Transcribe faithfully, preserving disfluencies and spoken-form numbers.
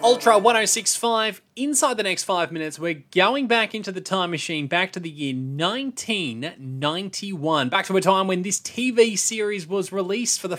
Ultra one oh six point five, inside the next five minutes, we're going back into the time machine, back to the year nineteen ninety-one, back to a time when this T V series was released for the